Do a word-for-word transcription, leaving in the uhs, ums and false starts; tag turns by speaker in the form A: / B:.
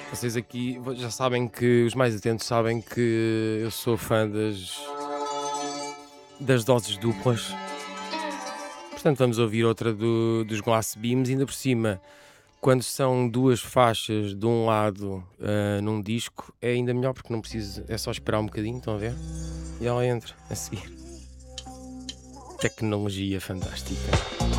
A: Vocês aqui vo- já sabem que os mais atentos sabem que eu sou fã das, das doses duplas. Portanto, vamos ouvir outra do- dos Glass Beams, ainda por cima. Quando são duas faixas de um lado ah, num disco, é ainda melhor porque não preciso, é só esperar um bocadinho, estão a ver? E ela entra a seguir. Tecnologia fantástica.